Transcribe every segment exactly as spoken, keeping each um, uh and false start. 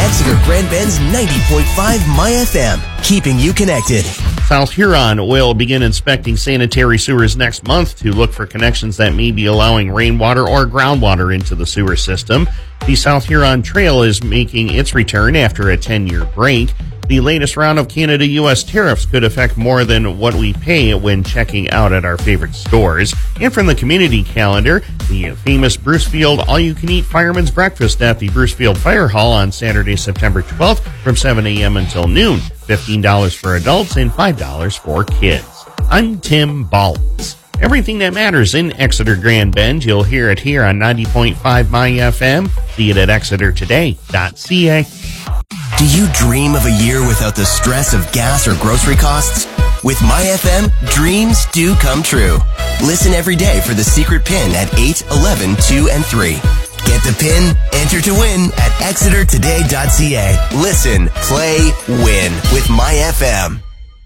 Exeter Grand Bend's ninety point five My F M, keeping you connected. South Huron will begin inspecting sanitary sewers next month to look for connections that may be allowing rainwater or groundwater into the sewer system. The South Huron Trail is making its return after a ten-year break. The latest round of Canada U S tariffs could affect more than what we pay when checking out at our favorite stores. And from the community calendar, the famous Brucefield All-You-Can-Eat Fireman's Breakfast at the Brucefield Fire Hall on Saturday, September twelfth from seven a.m. until noon. fifteen dollars for adults and five dollars for kids. I'm Tim Ballins. Everything that matters in Exeter Grand Bend, you'll hear it here on ninety point five My F M. See it at exeter today dot c a. Do you dream of a year without the stress of gas or grocery costs? With My F M, dreams do come true. Listen every day for the secret pin at eight, eleven, two, and three. Get the pin, enter to win at exeter today dot c a. Listen, play, win with My F M.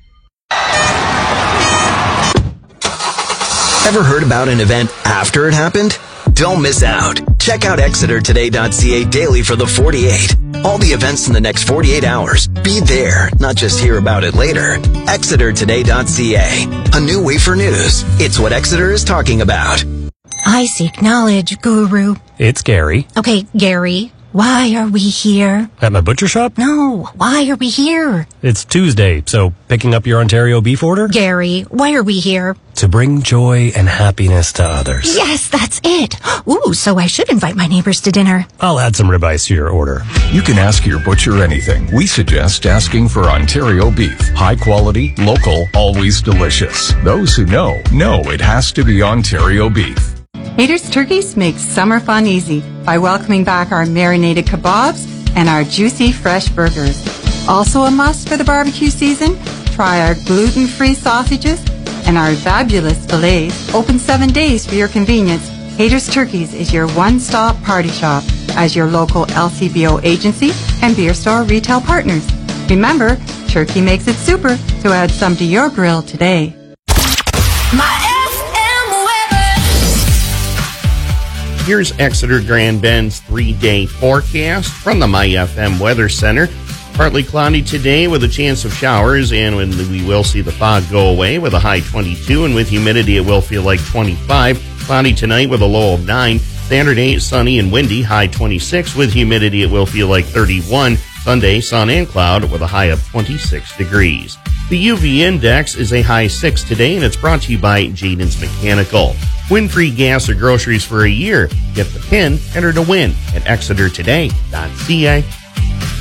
Ever heard about an event after it happened? Don't miss out. Check out exeter today dot c a daily for the forty-eight. All the events in the next forty-eight hours. Be there, not just hear about it later. exeter today dot c a. A new way for news. It's what Exeter is talking about. I seek knowledge, Guru. It's Gary. Okay, Gary, why are we here? At my butcher shop? No, why are we here? It's Tuesday, so picking up your Ontario beef order? Gary, why are we here? To bring joy and happiness to others. Yes, that's it. Ooh, so I should invite my neighbors to dinner. I'll add some ribeyes to your order. You can ask your butcher anything. We suggest asking for Ontario beef. High quality, local, always delicious. Those who know, know it has to be Ontario beef. Hader's Turkeys makes summer fun easy by welcoming back our marinated kebabs and our juicy fresh burgers. Also a must for the barbecue season, try our gluten-free sausages and our fabulous fillets. Open seven days for your convenience. Hader's Turkeys is your one-stop party shop as your local L C B O agency and beer store retail partners. Remember, turkey makes it super, so add some to your grill today. Here's Exeter Grand Bend's three-day forecast from the My F M Weather Center. Partly cloudy today with a chance of showers, and when we will see the fog go away with a high twenty-two, and with humidity it will feel like twenty-five. Cloudy tonight with a low of nine. Saturday, sunny and windy, high twenty-six. With humidity it will feel like thirty-one. Sunday, sun and cloud with a high of twenty-six degrees. The U V index is a high six today, and it's brought to you by Jaden's Mechanical. Win free gas or groceries for a year. Get the pin, enter to win at exeter today dot c a.